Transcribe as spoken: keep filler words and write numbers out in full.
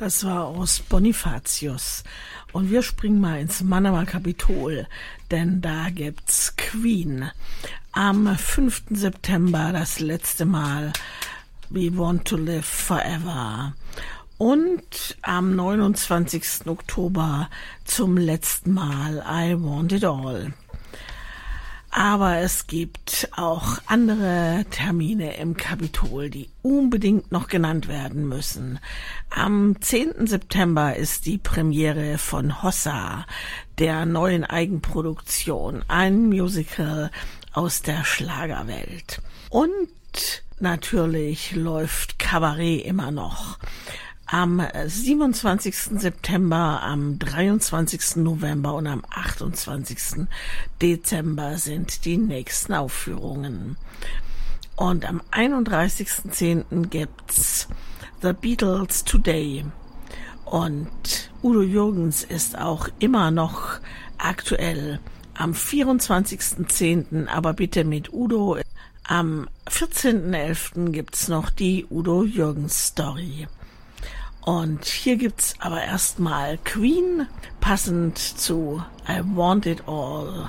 Das war aus Bonifatius. Und wir springen mal ins Mannheimer Kapitol, denn da gibt's Queen. Am fünften September das letzte Mal We Want to Live Forever. Und am neunundzwanzigsten Oktober zum letzten Mal I Want It All. Aber es gibt auch andere Termine im Kapitol, die unbedingt noch genannt werden müssen. Am zehnten September ist die Premiere von Hossa, der neuen Eigenproduktion, ein Musical aus der Schlagerwelt. Und natürlich läuft Kabarett immer noch. Am siebenundzwanzigsten September, am dreiundzwanzigsten November und am achtundzwanzigsten Dezember sind die nächsten Aufführungen. Und am einunddreißigsten zehnten gibt's The Beatles Today. Und Udo Jürgens ist auch immer noch aktuell. Am vierundzwanzigsten zehnten aber bitte mit Udo. Am vierzehnten elften gibt's noch die Udo Jürgens Story. Und hier gibt's aber erstmal Queen, passend zu I Want It All.